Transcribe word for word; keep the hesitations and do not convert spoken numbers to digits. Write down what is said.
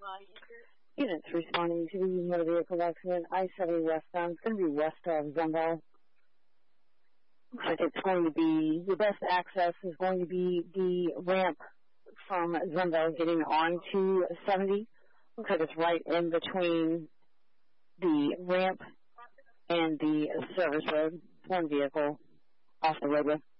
Units responding to the motor vehicle accident, I seventy westbound. It's going to be west of Zundel. Looks like it's going to be, the best access is going to be the ramp from Zundel getting on to seventy. Looks like it's right in between the ramp and the service road. One vehicle off the roadway.